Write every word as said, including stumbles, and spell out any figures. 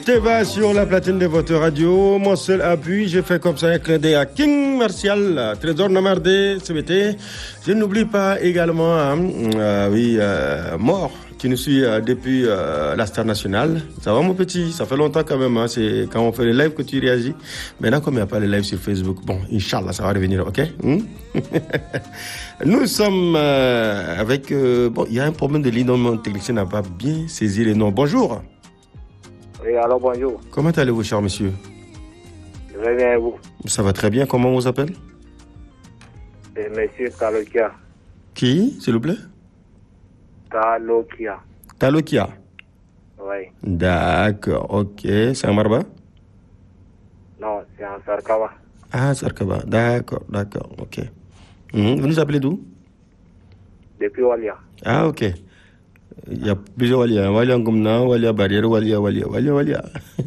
Teva sur la platine de votre radio. Mon seul appui, j'ai fait comme ça un clin d'œil à King Martial, Trésor Namardé, C B T. Je n'oublie pas également, hein, euh, oui, euh, Mort, qui nous suit euh, depuis euh, la Star Nationale. Ça va mon petit? Ça fait longtemps quand même, hein. C'est quand on fait les lives que tu réagis. Maintenant, comme il n'y a pas les lives sur Facebook, bon, Inch'Allah, ça va revenir, ok? hmm? Nous sommes euh, avec... Euh, bon, il y a un problème de ligne, mon technicien n'a pas bien saisi les noms. Bonjour. Oui, alors bonjour. Comment allez-vous, cher monsieur? Je vais bien et vous? Ça va très bien. Comment on vous appelle? C'est monsieur Talokia. Qui, s'il vous plaît? Talokia. Talokia. Oui. D'accord, ok. C'est un Marba? Non, c'est un Sarkava. Ah, Sarkava. D'accord, d'accord, ok. Mmh. Vous nous appelez d'où? Depuis Walia. Ah, ok. Il y a plusieurs Walia. Walia Ngomna, Walia Barrière, Walia, Walia, Walia, Walia.